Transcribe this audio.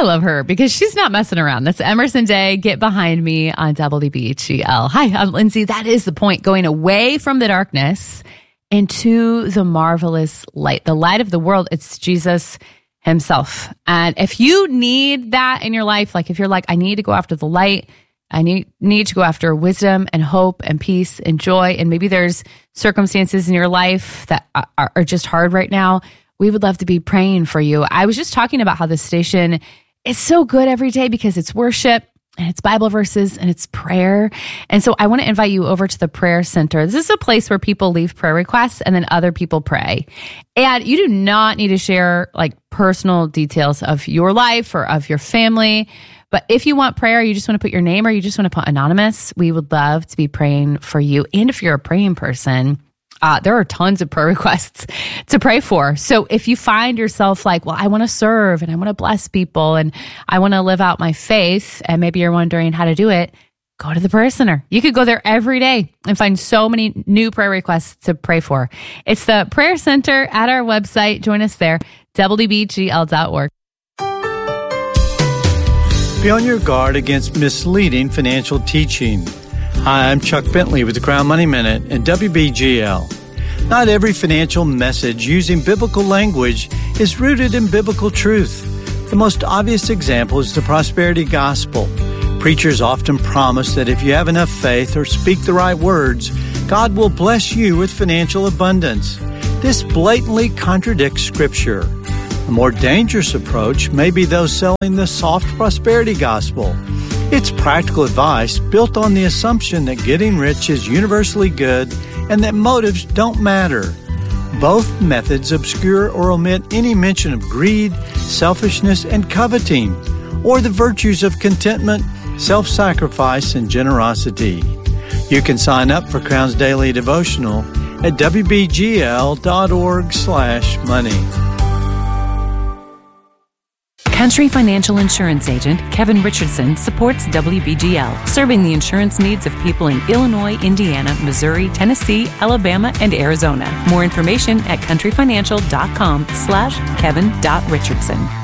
I love her because she's not messing around. That's Emerson Day. Get behind me on WBGL. Hi, I'm Lindsay. That is the point. Going away from the darkness into the marvelous light. The light of the world. It's Jesus himself. And if you need that in your life, like if you're like, I need to go after the light, I need to go after wisdom and hope and peace and joy, and maybe there's circumstances in your life that are just hard right now, we would love to be praying for you. I was just talking about how this station is so good every day because it's worship and it's Bible verses and it's prayer. And so I want to invite you over to the prayer center. This is a place where people leave prayer requests and then other people pray. And you do not need to share like personal details of your life or of your family. But if you want prayer, you just want to put your name or you just want to put anonymous, we would love to be praying for you. And if you're a praying person, there are tons of prayer requests to pray for. So if you find yourself like, well, I want to serve and I want to bless people and I want to live out my faith, and maybe you're wondering how to do it, go to the prayer center. You could go there every day and find so many new prayer requests to pray for. It's the prayer center at our website. Join us there, WBGL.org. Be on your guard against misleading financial teaching. Hi, I'm Chuck Bentley with the Crown Money Minute and WBGL. Not every financial message using biblical language is rooted in biblical truth. The most obvious example is the prosperity gospel. Preachers often promise that if you have enough faith or speak the right words, God will bless you with financial abundance. This blatantly contradicts Scripture. A more dangerous approach may be those selling the soft prosperity gospel. It's practical advice built on the assumption that getting rich is universally good and that motives don't matter. Both methods obscure or omit any mention of greed, selfishness, and coveting, or the virtues of contentment, self-sacrifice, and generosity. You can sign up for Crown's Daily Devotional at wbgl.org/money. Country Financial Insurance Agent Kevin Richardson supports WBGL, serving the insurance needs of people in Illinois, Indiana, Missouri, Tennessee, Alabama, and Arizona. More information at countryfinancial.com/Kevin.Richardson.